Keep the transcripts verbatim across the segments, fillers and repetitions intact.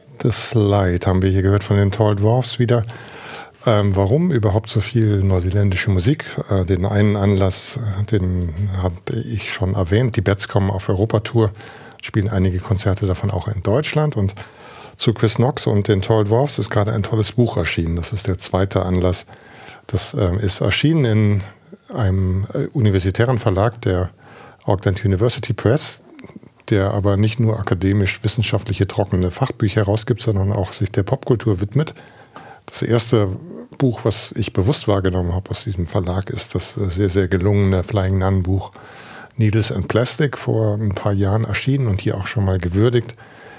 The Slide haben wir hier gehört von den Tall Dwarfs wieder. Ähm, warum überhaupt so viel neuseeländische Musik? Äh, den einen Anlass, den hatte ich schon erwähnt. Die Bats kommen auf Europatour, spielen einige Konzerte davon auch in Deutschland. Und zu Chris Knox und den Tall Dwarfs ist gerade ein tolles Buch erschienen. Das ist der zweite Anlass. Das äh, ist erschienen in einem äh, universitären Verlag, der Auckland University Press, der aber nicht nur akademisch-wissenschaftliche trockene Fachbücher herausgibt, sondern auch sich der Popkultur widmet. Das erste Buch, was ich bewusst wahrgenommen habe aus diesem Verlag, ist das sehr, sehr gelungene Flying Nun Buch Needles and Plastic, vor ein paar Jahren erschienen und hier auch schon mal gewürdigt.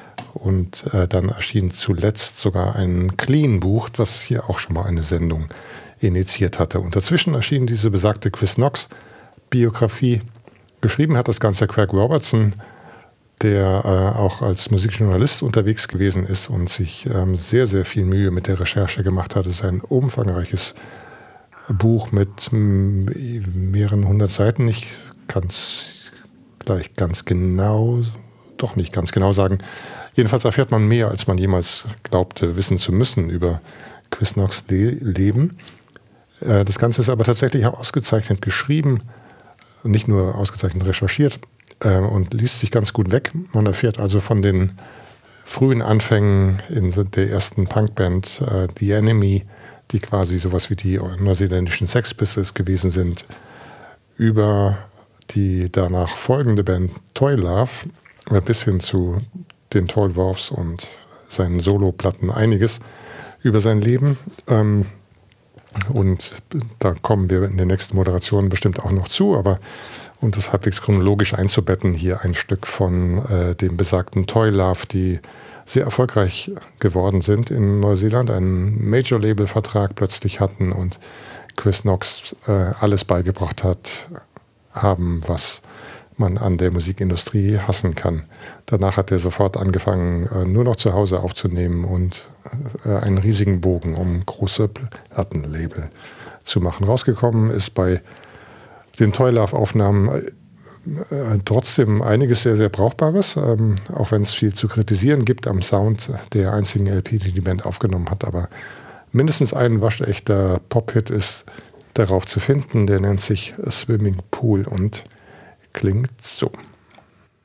Und äh, dann erschien zuletzt sogar ein Clean-Buch, was hier auch schon mal eine Sendung initiiert hatte. Und dazwischen erschien diese besagte Chris Knox-Biografie. Geschrieben hat das Ganze Craig Robertson, der äh, auch als Musikjournalist unterwegs gewesen ist und sich ähm, sehr, sehr viel Mühe mit der Recherche gemacht hat. Es ist ein umfangreiches Buch mit m, mehreren hundert Seiten. Ich kann es gleich ganz genau, doch nicht ganz genau sagen. Jedenfalls erfährt man mehr, als man jemals glaubte, wissen zu müssen über Chris Knox' Le- Leben. Äh, das Ganze ist aber tatsächlich auch ausgezeichnet geschrieben, nicht nur ausgezeichnet recherchiert, und liest sich ganz gut weg. Man erfährt also von den frühen Anfängen in der ersten Punkband äh, The Enemy, die quasi sowas wie die neuseeländischen Sex Pistols gewesen sind, über die danach folgende Band Toy Love äh, bis hin zu den Tall Dwarfs und seinen Soloplatten einiges über sein Leben. Ähm, und da kommen wir in den nächsten Moderationen bestimmt auch noch zu, aber und das halbwegs chronologisch einzubetten, hier ein Stück von äh, dem besagten Toy Love, die sehr erfolgreich geworden sind in Neuseeland, einen Major-Label-Vertrag plötzlich hatten und Chris Knox äh, alles beigebracht hat, haben, was man an der Musikindustrie hassen kann. Danach hat er sofort angefangen, äh, nur noch zu Hause aufzunehmen und äh, einen riesigen Bogen um große Plattenlabel zu machen. Rausgekommen ist bei den Toy Love-Aufnahmen äh, trotzdem einiges sehr, sehr Brauchbares, ähm, auch wenn es viel zu kritisieren gibt am Sound der einzigen L P, die die Band aufgenommen hat. Aber mindestens ein waschechter Pop-Hit ist darauf zu finden, der nennt sich Swimming Pool und klingt so.